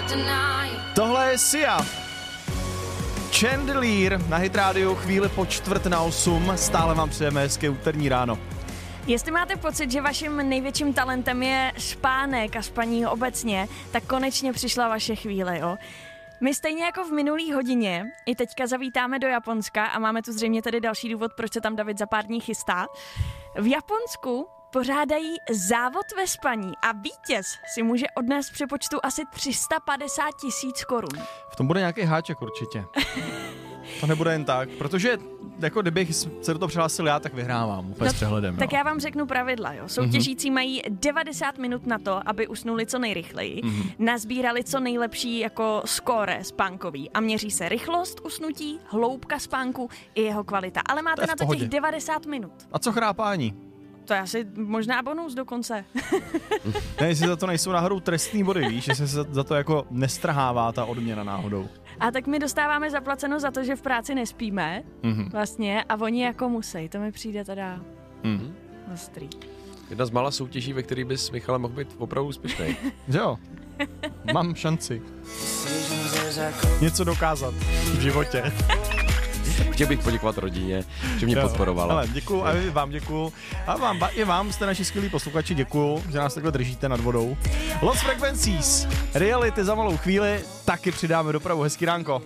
Tohle je Sia. Chandelier na Hit Radio, chvíli po 7:45, stále vám přejeme hezké úterní ráno. Jestli máte pocit, že vaším největším talentem je spánek a spaní obecně, tak konečně přišla vaše chvíle, jo? My stejně jako v minulý hodině i teďka zavítáme do Japonska a máme tu zřejmě tedy další důvod, proč se tam David za pár dní chystá. V Japonsku pořádají závod ve spaní a vítěz si může odnést v přepočtu asi 350 000 korun. V tom bude nějaký háček určitě. To nebude jen tak, protože jako kdybych se do toho přihlásil já, tak vyhrávám úplně s přehledem. Tak já vám řeknu pravidla. Jo. Soutěžící mají 90 minut na to, aby usnuli co nejrychleji, nazbírali co nejlepší jako skóre spánkový a měří se rychlost usnutí, hloubka spánku i jeho kvalita. Ale máte na to těch 90 minut. A co chrápání? To je asi možná bonus dokonce. Ne, jestli za to nejsou náhodou trestný body, víš, jestli se za to jako nestrhává ta odměna náhodou. A tak my dostáváme zaplaceno za to, že v práci nespíme vlastně a oni jako musí. To mi přijde teda ostrý. Jedna z mála soutěží, ve který bys, Michale, mohl být opravdu úspěšný. Jo, mám šanci něco dokázat v životě. Chtěl bych poděkovat rodině, že mě podporovala. Ale děkuju a vám děkuju. A i vám jste naši skvělí posluchači, děkuju, že nás takhle držíte nad vodou. Lost Frequencies, Reality za malou chvíli, taky přidáme dopravu. Hezký ránko.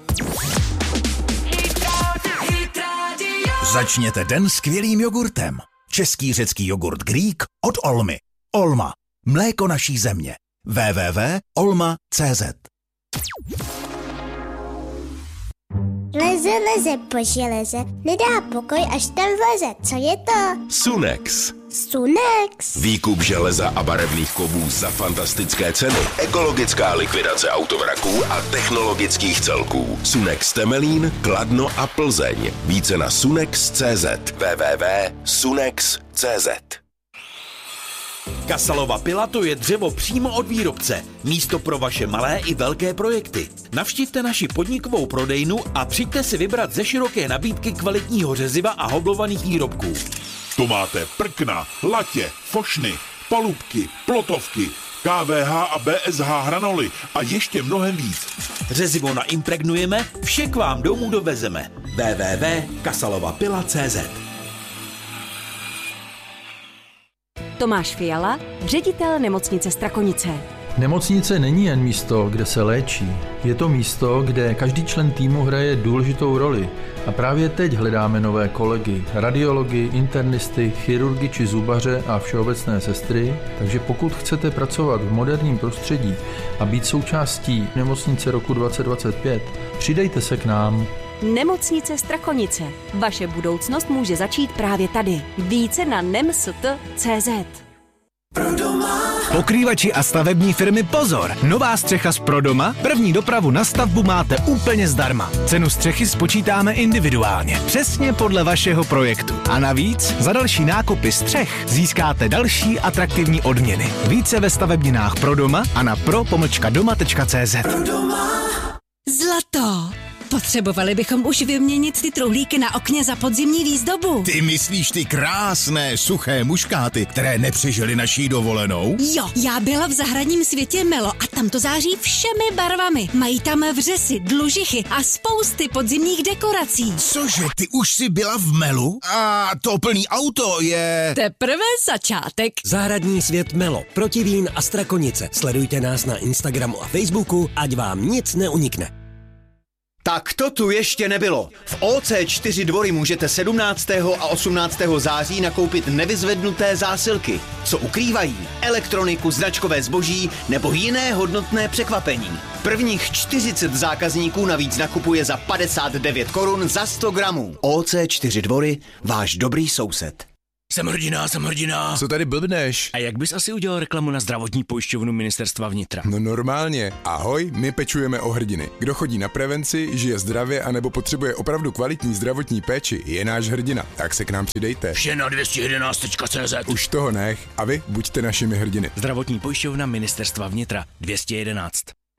Začněte den skvělým jogurtem. Český řecký jogurt Greek od Olmy. Olma. Mléko naší země. www.olma.cz. Leze po železe, nedá pokoj, až tam vleze. Co je to? Sunex. Sunex. Výkup železa a barevných kovů za fantastické ceny. Ekologická likvidace autovraků a technologických celků. Sunex Temelín, Kladno a Plzeň. Více na sunex.cz. www.sunex.cz. Kasalova pila, to je dřevo přímo od výrobce. Místo pro vaše malé i velké projekty. Navštivte naši podnikovou prodejnu a přijďte si vybrat ze široké nabídky kvalitního řeziva a hoblovaných výrobků. To máte prkna, latě, fošny, palubky, plotovky, KVH a BSH hranoly a ještě mnohem víc. Řezivo naimpregnujeme, vše k vám domů dovezeme. www.kasalovapila.cz. Tomáš Fiala, ředitel nemocnice Strakonice. Nemocnice není jen místo, kde se léčí. Je to místo, kde každý člen týmu hraje důležitou roli. A právě teď hledáme nové kolegy, radiology, internisty, chirurgy či zubaře a všeobecné sestry. Takže pokud chcete pracovat v moderním prostředí a být součástí nemocnice roku 2025, přidejte se k nám. Nemocnice Strakonice. Vaše budoucnost může začít právě tady. Více na nemst.cz. Pokrývači a stavební firmy pozor! Nová střecha z Prodoma? První dopravu na stavbu máte úplně zdarma. Cenu střechy spočítáme individuálně, přesně podle vašeho projektu. A navíc za další nákupy střech získáte další atraktivní odměny. Více ve stavebninách Prodoma a na pro-doma.cz. Zlato! Potřebovali bychom už vyměnit ty truhlíky na okně za podzimní výzdobu. Ty myslíš ty krásné, suché muškáty, které nepřežily naší dovolenou? Jo, já byla v zahradním světě Melo a tam to září všemi barvami. Mají tam vřesy, dlužichy a spousty podzimních dekorací. Cože, ty už jsi byla v Melu? A to plný auto je... Teprve začátek. Zahradní svět Melo, Protivín a Strakonice. Sledujte nás na Instagramu a Facebooku, ať vám nic neunikne. Tak to tu ještě nebylo. V OC4 Dvory můžete 17. a 18. září nakoupit nevyzvednuté zásilky, co ukrývají elektroniku, značkové zboží nebo jiné hodnotné překvapení. Prvních 40 zákazníků navíc nakupuje za 59 korun za 100 gramů. OC4 Dvory, váš dobrý soused. Jsem hrdina. Co tady blbneš? A jak bys asi udělal reklamu na zdravotní pojišťovnu Ministerstva vnitra? No normálně. Ahoj, my pečujeme o hrdiny. Kdo chodí na prevenci, žije zdravě anebo potřebuje opravdu kvalitní zdravotní péči, je náš hrdina. Tak se k nám přidejte. Vše na 211.cz. Už toho nech a vy buďte našimi hrdiny. Zdravotní pojišťovna Ministerstva vnitra 211.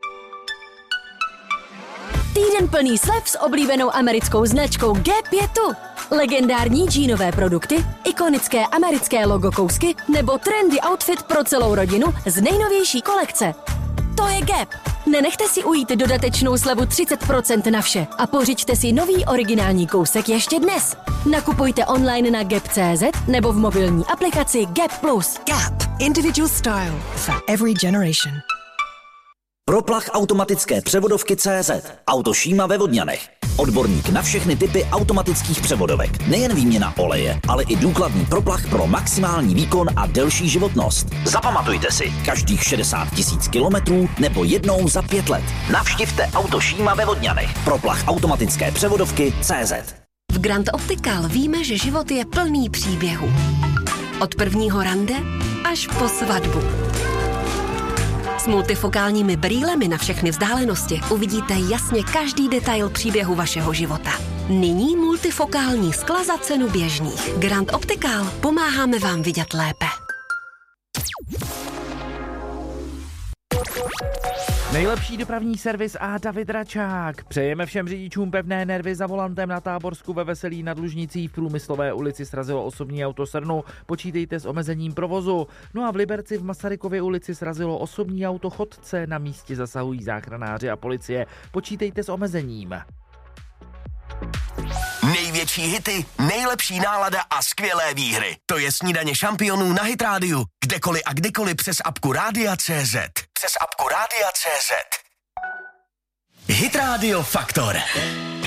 Týden plný slev s oblíbenou americkou značkou Gap je tu. Legendární džínové produkty, ikonické americké logo kousky nebo trendy outfit pro celou rodinu z nejnovější kolekce. To je Gap. Nenechte si ujít dodatečnou slevu 30% na vše a pořiďte si nový originální kousek ještě dnes. Nakupujte online na gap.cz nebo v mobilní aplikaci Gap+. Gap. Individual style for every generation. Proplach automatické převodovky CZ. Auto Šíma ve Vodňanech. Odborník na všechny typy automatických převodovek. Nejen výměna oleje, ale i důkladný proplach pro maximální výkon a delší životnost. Zapamatujte si, každých 60 000 kilometrů nebo jednou za 5 let. Navštivte Auto Šíma ve Vodňanech. Proplach automatické převodovky CZ. V Grand Optical víme, že život je plný příběhů. Od prvního rande až po svatbu. S multifokálními brýlemi na všechny vzdálenosti uvidíte jasně každý detail příběhu vašeho života. Nyní multifokální skla za cenu běžných. Grand Optical, pomáháme vám vidět lépe. Nejlepší dopravní servis a David Račák. Přejeme všem řidičům pevné nervy. Za volantem na Táborsku ve Veselí nad Lužnicí v Průmyslové ulici srazilo osobní auto Srnu. Počítejte s omezením provozu. No a v Liberci v Masarykově ulici srazilo osobní auto chodce. Na místě zasahují záchranáři a policie. Počítejte s omezením. Největší hity, nejlepší nálada a skvělé výhry. To je Snídaně šampionů na Hit Rádiu. Kdekoliv a kdykoliv přes apku Rádia.cz. Přes apku Rádia.cz. Hit Radio Faktor.